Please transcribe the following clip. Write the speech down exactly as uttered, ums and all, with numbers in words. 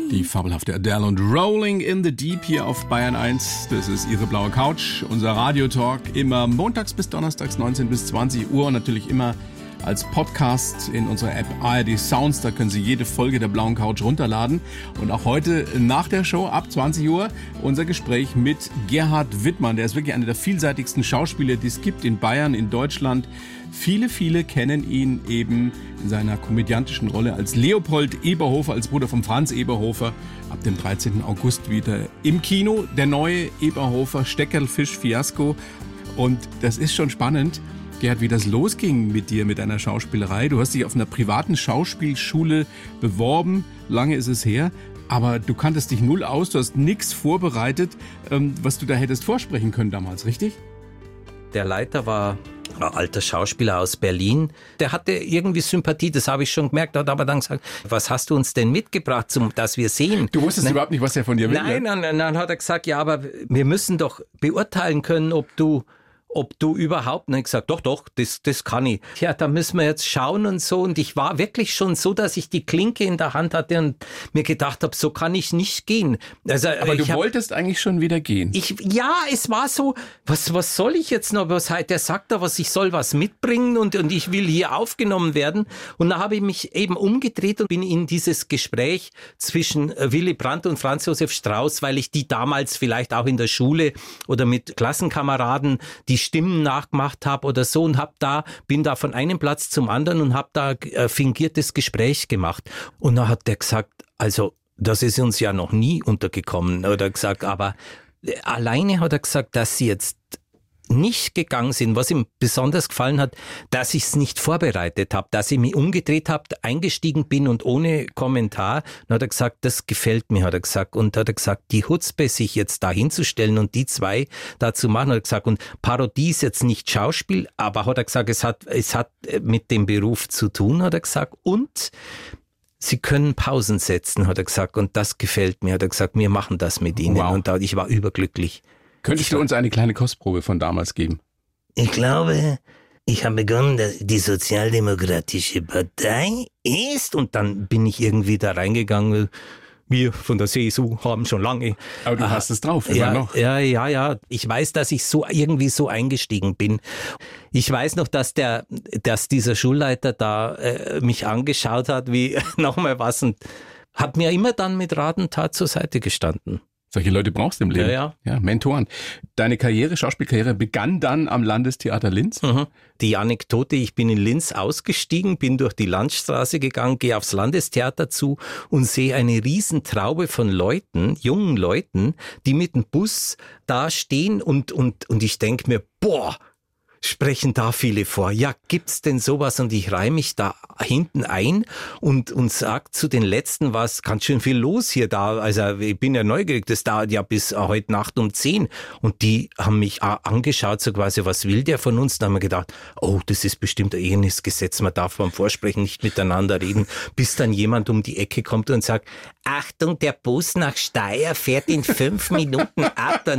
Die fabelhafte Adele und Rolling in the Deep hier auf Bayern eins. Das ist Ihre blaue Couch, unser Radiotalk. Immer montags bis donnerstags neunzehn bis zwanzig Uhr und natürlich immer als Podcast in unserer App A R D Sounds. Da können Sie jede Folge der blauen Couch runterladen. Und auch heute nach der Show ab zwanzig Uhr unser Gespräch mit Gerhard Wittmann. Der ist wirklich einer der vielseitigsten Schauspieler, die es gibt in Bayern, in Deutschland. Viele, viele kennen ihn eben in seiner komödiantischen Rolle als Leopold Eberhofer, als Bruder von Franz Eberhofer. Ab dem dreizehnten August wieder im Kino. Der neue Eberhofer Steckerlfisch-Fiasko. Und das ist schon spannend, Gerhard, wie das losging mit dir, mit deiner Schauspielerei. Du hast dich auf einer privaten Schauspielschule beworben. Lange ist es her. Aber du kanntest dich null aus. Du hast nichts vorbereitet, was du da hättest vorsprechen können damals, richtig? Der Leiter war ein alter Schauspieler aus Berlin. Der hatte irgendwie Sympathie, das habe ich schon gemerkt. Er hat aber dann gesagt, was hast du uns denn mitgebracht, zum, dass wir sehen? Du wusstest nein, überhaupt nicht, was er von dir will. Nein, nein, nein, dann hat er gesagt, ja, aber wir müssen doch beurteilen können, ob du... ob du überhaupt, und ich gesagt, doch, doch, das, das kann ich. Ja, da müssen wir jetzt schauen und so. Und ich war wirklich schon so, dass ich die Klinke in der Hand hatte und mir gedacht habe, so kann ich nicht gehen. Also, aber du hab, wolltest eigentlich schon wieder gehen. Ich, ja, es war so, was, was soll ich jetzt noch? Was, der sagt da was, ich soll was mitbringen und, und ich will hier aufgenommen werden. Und da habe ich mich eben umgedreht und bin in dieses Gespräch zwischen Willy Brandt und Franz Josef Strauß, weil ich die damals vielleicht auch in der Schule oder mit Klassenkameraden die Stimmen nachgemacht habe oder so und hab da bin da von einem Platz zum anderen und habe da äh, fingiertes Gespräch gemacht. Und dann hat der gesagt, also das ist uns ja noch nie untergekommen. Oder gesagt, aber äh, alleine hat er gesagt, dass sie jetzt nicht gegangen sind, was ihm besonders gefallen hat, dass ich es nicht vorbereitet habe, dass ich mich umgedreht habe, eingestiegen bin und ohne Kommentar. Dann hat er gesagt, das gefällt mir, hat er gesagt. Und hat er gesagt, die Chutzpe, sich jetzt da hinzustellen und die zwei da zu machen, hat er gesagt. Und Parodie ist jetzt nicht Schauspiel, aber hat er gesagt, es hat, es hat mit dem Beruf zu tun, hat er gesagt. Und Sie können Pausen setzen, hat er gesagt. Und das gefällt mir, hat er gesagt. Wir machen das mit Ihnen. Wow. Und da, ich war überglücklich. Könntest du uns eine kleine Kostprobe von damals geben? Ich glaube, ich habe begonnen, dass die Sozialdemokratische Partei ist... Und dann bin ich irgendwie da reingegangen. Wir von der C S U haben schon lange... Aber du Aha, hast es drauf, immer ja, noch. Ja, ja, ja. Ich weiß, dass ich so irgendwie so eingestiegen bin. Ich weiß noch, dass der, dass dieser Schulleiter da äh, mich angeschaut hat, wie nochmal was, und hat mir immer dann mit Rat und Tat zur Seite gestanden. Solche Leute brauchst du im Leben. Ja, ja. Ja, Mentoren. Deine Karriere, Schauspielkarriere begann dann am Landestheater Linz. Mhm. Die Anekdote, ich bin in Linz ausgestiegen, bin durch die Landstraße gegangen, gehe aufs Landestheater zu und sehe eine Riesentraube von Leuten, jungen Leuten, die mit dem Bus da stehen und, und, und ich denke mir, boah, sprechen da viele vor. Ja, gibt's denn sowas? Und ich reihe mich da hinten ein und, und sag zu den Letzten, was, ganz schön viel los hier da. Also, ich bin ja neugierig, das dauert ja bis heute Nacht um zehn. Und die haben mich angeschaut, so quasi, was will der von uns? Da haben wir gedacht, oh, das ist bestimmt ein Ehenisgesetz, man darf beim Vorsprechen nicht miteinander reden, bis dann jemand um die Ecke kommt und sagt, Achtung, der Bus nach Steyr fährt in fünf Minuten ab, dann